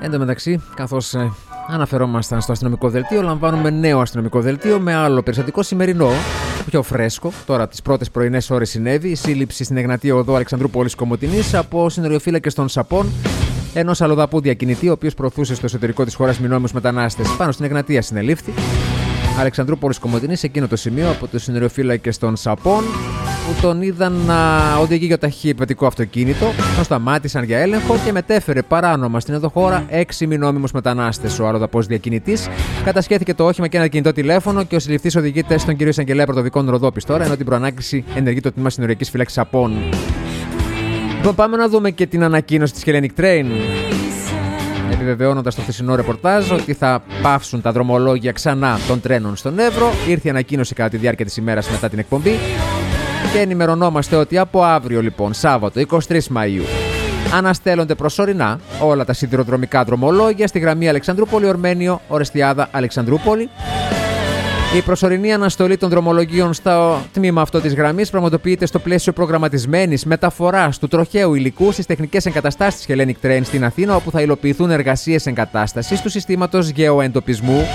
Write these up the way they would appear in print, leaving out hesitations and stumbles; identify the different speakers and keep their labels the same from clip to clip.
Speaker 1: Εν τω μεταξύ, καθώς αναφερόμασταν στο αστυνομικό δελτίο, λαμβάνουμε νέο αστυνομικό δελτίο με άλλο περιστατικό σημερινό, πιο φρέσκο. Τώρα, τις πρώτες πρωινές ώρες συνέβη η σύλληψη στην Εγνατία Οδό Αλεξανδρούπολης Κομοτηνής από συνοριοφύλακες των Σαπών ενός αλλοδαπού διακινητή, ο οποίος προωθούσε στο εσωτερικό της χώρας μη νόμιμους μετανάστες. Πάνω στην Εγνατία συνελήφθη. Αλεξανδρούπολης Κομοτηνής, εκείνο το σημείο από τους συνοριοφύλακες των Σαπών, που τον είδαν να οδηγεί για ταχυεπιβατικό αυτοκίνητο, τον σταμάτησαν για έλεγχο και μετέφερε παράνομα στην ενδοχώρα 6 μη νόμιμους μετανάστες. Ο αλλοδαπός διακινητής κατασχέθηκε το όχημα και ένα κινητό τηλέφωνο και ο συλληφθής οδηγείται στον κύριο Εισαγγελέα Πρωτοδικών Ροδόπης τώρα, ενώ την προανάκριση ενεργεί το τμήμα συνοριακής φυλάκης Σαπών. Λοιπόν, πάμε να δούμε και την ανακοίνωση της Hellenic Train. Επιβεβαιώνοντας το χθεσινό ρεπορτάζ ότι θα πάυσουν τα δρομολόγια ξανά των τρένων στον Εύρο, ήρθε η ανακοίνωση κατά τη διάρκεια της ημέρας μετά την εκπομπή και ενημερωνόμαστε ότι από αύριο, λοιπόν, Σάββατο 23 Μαΐου, αναστέλλονται προσωρινά όλα τα σιδηροδρομικά δρομολόγια στη γραμμή Αλεξανδρούπολη-Ορμένιο, Ορεστιάδα-Αλεξανδρούπολη. Η προσωρινή αναστολή των δρομολογίων στο τμήμα αυτό της γραμμής πραγματοποιείται στο πλαίσιο προγραμματισμένης μεταφοράς του τροχαίου υλικού στις τεχνικές εγκαταστάσεις της Hellenic Train στην Αθήνα, όπου θα υλοποιηθούν εργασίες εγκατάστασης του συστήματος γεωεντοπισμού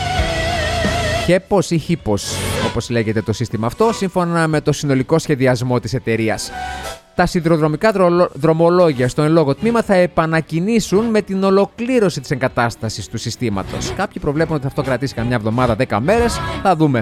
Speaker 1: HEPOS ή HIPOS, όπως λέγεται το σύστημα αυτό, σύμφωνα με το συνολικό σχεδιασμό της εταιρείας. Τα σιδηροδρομικά δρομολόγια στο εν λόγω τμήμα θα επανακινήσουν με την ολοκλήρωση της εγκατάστασης του συστήματος. Κάποιοι προβλέπουν ότι αυτό κρατήσει καμιά εβδομάδα, 10 μέρες. Θα δούμε.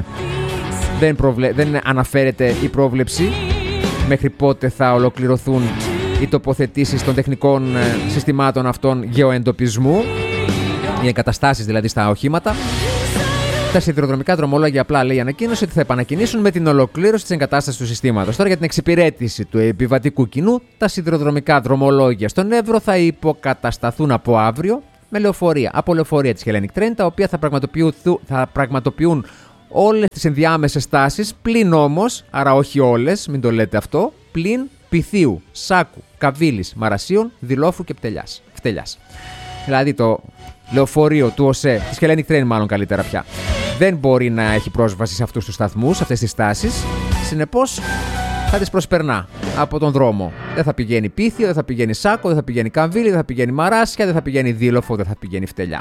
Speaker 1: Δεν αναφέρεται η πρόβλεψη μέχρι πότε θα ολοκληρωθούν οι τοποθετήσεις των τεχνικών συστημάτων αυτών γεωεντοπισμού, οι εγκαταστάσεις δηλαδή στα οχήματα. Τα σιδηροδρομικά δρομολόγια, απλά λέει η ανακοίνωση, ότι θα επανακινήσουν με την ολοκλήρωση της εγκατάστασης του συστήματος. Τώρα, για την εξυπηρέτηση του επιβατικού κοινού, τα σιδηροδρομικά δρομολόγια στον Εύρο θα υποκατασταθούν από αύριο με λεωφορεία, από λεωφορεία της Hellenic Train, τα οποία θα πραγματοποιούν όλες τις ενδιάμεσες στάσεις, πλην όμως, άρα όχι όλες, μην το λέτε αυτό, πλην Πυθίου, Σάκου, Καβίλης, Μαρασίων, Δηλόφου και Φτελιάς. Δηλαδή το λεωφορείο του ΟΣΕ, της Hellenic Train μάλλον καλύτερα πια, δεν μπορεί να έχει πρόσβαση σε αυτούς τους σταθμούς, σε αυτές τις στάσεις. Συνεπώς θα τις προσπερνά από τον δρόμο. Δεν θα πηγαίνει Πύθιο, δεν θα πηγαίνει Σάκο, δεν θα πηγαίνει Καμβίλη, δεν θα πηγαίνει Μαράσια, δεν θα πηγαίνει Δήλοφο, δεν θα πηγαίνει Φτελιά.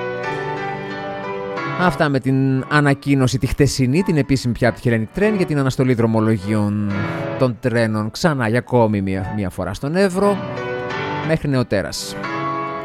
Speaker 1: Αυτά με την ανακοίνωση τη χτεσινή, την επίσημη πια από τη Hellenic Train, για την αναστολή δρομολογίων των τρένων ξανά για ακόμη μία φορά στον Εύρο μέχρι νεοτέρας.